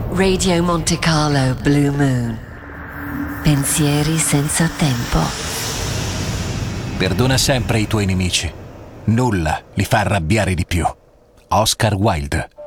Radio Monte Carlo Blue Moon. Pensieri senza tempo. Perdona sempre i tuoi nemici. Nulla li fa arrabbiare di più. Oscar Wilde.